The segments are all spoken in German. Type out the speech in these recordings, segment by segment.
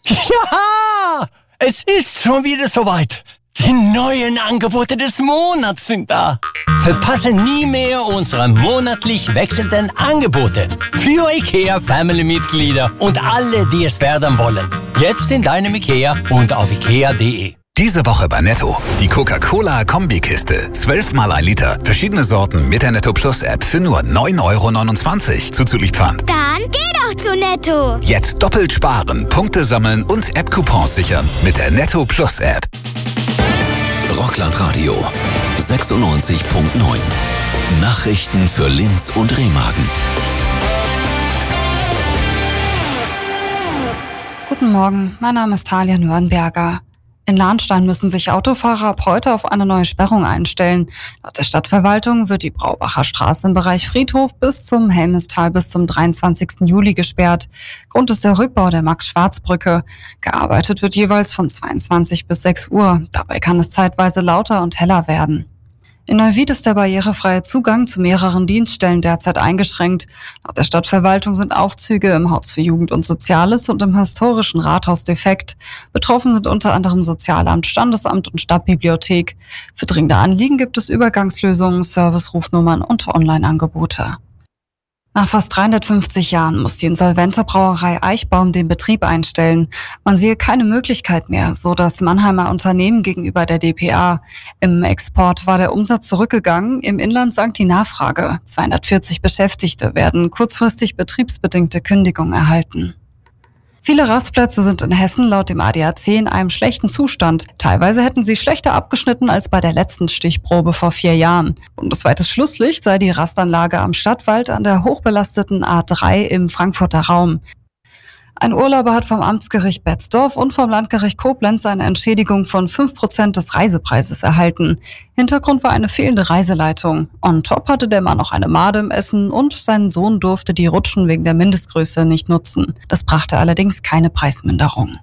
Ja, es ist schon wieder soweit. Die neuen Angebote des Monats sind da. Verpasse nie mehr unsere monatlich wechselnden Angebote für IKEA-Family-Mitglieder und alle, die es werden wollen. Jetzt in deinem IKEA und auf ikea.de. Diese Woche bei Netto. Die Coca-Cola-Kombikiste. 12 mal 1 Liter. Verschiedene Sorten mit der Netto Plus App für nur 9,29 € zuzüglich Pfand. Dann geh doch zu Netto. Jetzt doppelt sparen, Punkte sammeln und App-Coupons sichern mit der Netto Plus App. Rockland Radio 96.9. Nachrichten für Linz und Remagen. Guten Morgen, mein Name ist Talia Nürnberger. In Lahnstein müssen sich Autofahrer ab heute auf eine neue Sperrung einstellen. Laut der Stadtverwaltung wird die Braubacher Straße im Bereich Friedhof bis zum Helmestal bis zum 23. Juli gesperrt. Grund ist der Rückbau der Max-Schwarz-Brücke. Gearbeitet wird jeweils von 22 bis 6 Uhr. Dabei kann es zeitweise lauter und heller werden. In Neuwied ist der barrierefreie Zugang zu mehreren Dienststellen derzeit eingeschränkt. Laut der Stadtverwaltung sind Aufzüge im Haus für Jugend und Soziales und im historischen Rathaus defekt. Betroffen sind unter anderem Sozialamt, Standesamt und Stadtbibliothek. Für dringende Anliegen gibt es Übergangslösungen, Servicerufnummern und Online-Angebote. Nach fast 350 Jahren muss die insolvente Brauerei Eichbaum den Betrieb einstellen. Man sehe keine Möglichkeit mehr, so das Mannheimer Unternehmen gegenüber der dpa. Im Export war der Umsatz zurückgegangen, im Inland sank die Nachfrage. 240 Beschäftigte werden kurzfristig betriebsbedingte Kündigung erhalten. Viele Rastplätze sind in Hessen laut dem ADAC in einem schlechten Zustand. Teilweise hätten sie schlechter abgeschnitten als bei der letzten Stichprobe vor 4 Jahren. Bundesweites Schlusslicht sei die Rastanlage am Stadtwald an der hochbelasteten A3 im Frankfurter Raum. Ein Urlauber hat vom Amtsgericht Betzdorf und vom Landgericht Koblenz eine Entschädigung von 5% des Reisepreises erhalten. Hintergrund war eine fehlende Reiseleitung. On top hatte der Mann noch eine Made im Essen und sein Sohn durfte die Rutschen wegen der Mindestgröße nicht nutzen. Das brachte allerdings keine Preisminderung.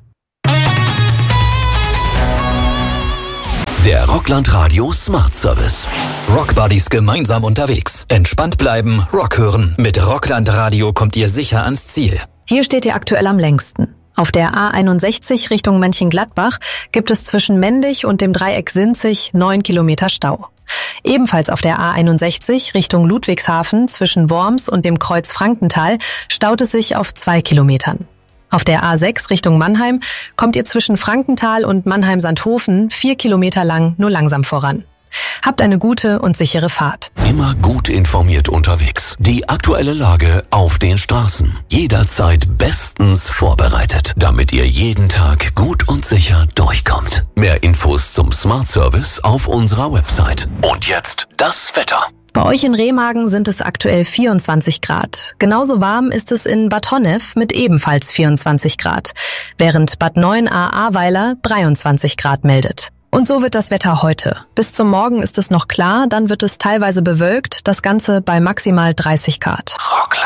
Der Rockland Radio Smart Service. Rockbuddies gemeinsam unterwegs. Entspannt bleiben, Rock hören. Mit Rockland Radio kommt ihr sicher ans Ziel. Hier steht ihr aktuell am längsten. Auf der A61 Richtung Mönchengladbach gibt es zwischen Mendig und dem Dreieck Sinzig 9 Kilometer Stau. Ebenfalls auf der A61 Richtung Ludwigshafen zwischen Worms und dem Kreuz Frankenthal staut es sich auf 2 Kilometern. Auf der A6 Richtung Mannheim kommt ihr zwischen Frankenthal und Mannheim-Sandhofen 4 Kilometer lang nur langsam voran. Habt eine gute und sichere Fahrt. Immer gut informiert unterwegs. Die aktuelle Lage auf den Straßen. Jederzeit bestens vorbereitet, damit ihr jeden Tag gut und sicher durchkommt. Mehr Infos zum Smart Service auf unserer Website. Und jetzt das Wetter. Bei euch in Remagen sind es aktuell 24 Grad. Genauso warm ist es in Bad Honnef mit ebenfalls 24 Grad, während Bad 9a-Ahrweiler 23 Grad meldet. Und so wird das Wetter heute. Bis zum Morgen ist es noch klar, dann wird es teilweise bewölkt, das Ganze bei maximal 30 Grad. Rockland.